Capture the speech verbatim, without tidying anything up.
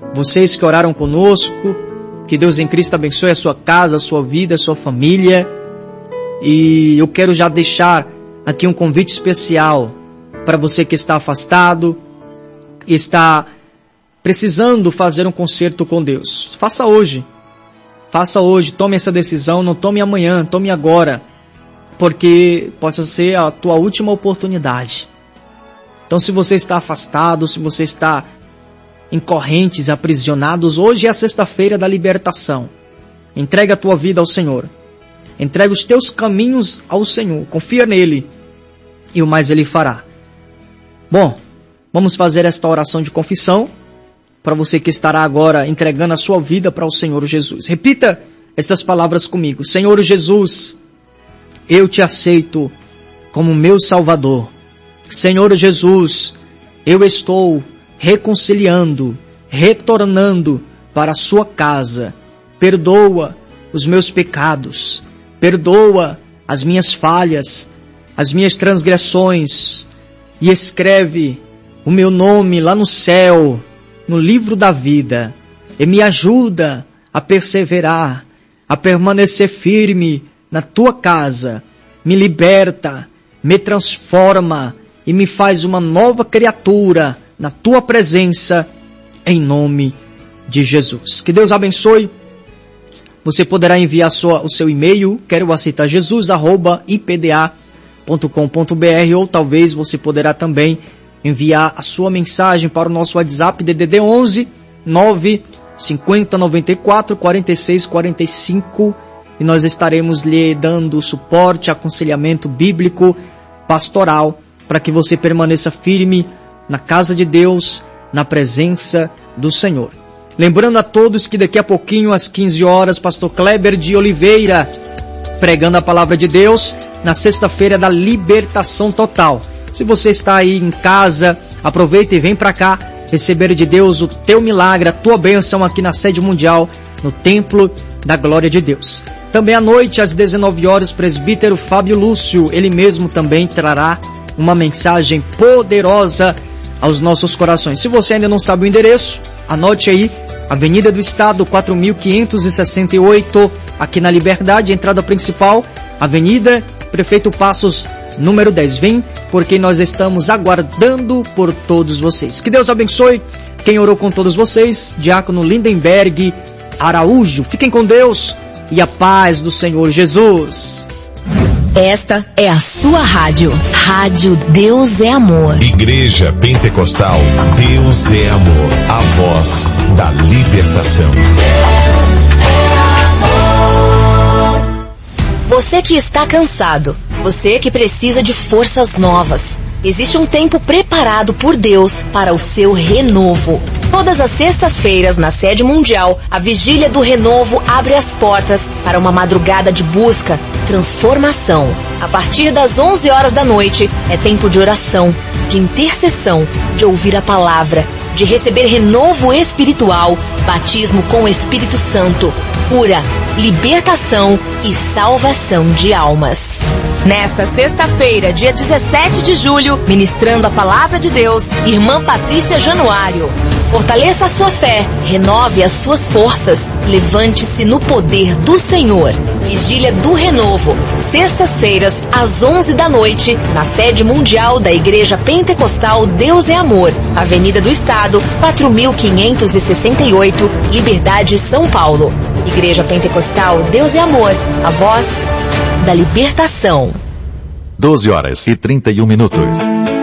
vocês que oraram conosco. Que Deus em Cristo abençoe a sua casa, a sua vida, a sua família. E eu quero já deixar aqui um convite especial para você que está afastado, está precisando fazer um concerto com Deus. Faça hoje. Faça hoje, tome essa decisão, não tome amanhã, tome agora, porque possa ser a tua última oportunidade. Então, se você está afastado, se você está em correntes, aprisionados, hoje é a sexta-feira da libertação. Entrega a tua vida ao Senhor. Entrega os teus caminhos ao Senhor. Confia nele e o mais ele fará. Bom, vamos fazer esta oração de confissão para você que estará agora entregando a sua vida para o Senhor Jesus. Repita estas palavras comigo. Senhor Jesus, eu te aceito como meu Salvador. Senhor Jesus, eu estou reconciliando, retornando para a sua casa. Perdoa os meus pecados, perdoa as minhas falhas, as minhas transgressões, e escreve o meu nome lá no céu, no livro da vida, e me ajuda a perseverar, a permanecer firme na tua casa. Me liberta, me transforma e me faz uma nova criatura na tua presença, em nome de Jesus. Que Deus abençoe. Você poderá enviar sua, o seu e-mail, quero aceitar Jesus, arroba i p d a ponto com ponto b r, ou talvez você poderá também enviar a sua mensagem para o nosso WhatsApp D D D onze nove cinquenta noventa e quatro quarenta e seis quarenta e cinco, e nós estaremos lhe dando suporte, aconselhamento bíblico, pastoral, para que você permaneça firme na casa de Deus, na presença do Senhor. Lembrando a todos que daqui a pouquinho, às quinze horas, pastor Kleber de Oliveira, pregando a palavra de Deus, na sexta-feira da libertação total. Se você está aí em casa, aproveita e vem para cá, receber de Deus o teu milagre, a tua bênção aqui na sede mundial, no Templo da Glória de Deus. Também à noite, às dezenove horas, presbítero Fábio Lúcio, ele mesmo também trará uma mensagem poderosa aos nossos corações. Se você ainda não sabe o endereço, anote aí, Avenida do Estado, quatro mil quinhentos e sessenta e oito, aqui na Liberdade, entrada principal, Avenida Prefeito Passos, número dez. Vem, porque nós estamos aguardando por todos vocês. Que Deus abençoe quem orou com todos vocês, Diácono Lindenberg Araújo. Fiquem com Deus e a paz do Senhor Jesus. Esta é a sua rádio. Rádio Deus é Amor. Igreja Pentecostal Deus é Amor. A voz da libertação. Você que está cansado, você que precisa de forças novas. Existe um tempo preparado por Deus para o seu renovo. Todas as sextas-feiras, na sede mundial, a Vigília do Renovo abre as portas para uma madrugada de busca, transformação. A partir das onze horas da noite, é tempo de oração, de intercessão, de ouvir a palavra, de receber renovo espiritual, batismo com o Espírito Santo, cura, libertação e salvação de almas. Nesta sexta-feira, dia dezessete de julho, ministrando a palavra de Deus, irmã Patrícia Januário. Fortaleça a sua fé, renove as suas forças, levante-se no poder do Senhor. Vigília do Renovo, sextas-feiras, às onze da noite, na sede mundial da Igreja Pentecostal Deus é Amor, Avenida do Estado, quatro mil quinhentos e sessenta e oito, Liberdade, São Paulo. Igreja Pentecostal Deus é Amor, a voz da libertação. doze horas e trinta e um minutos.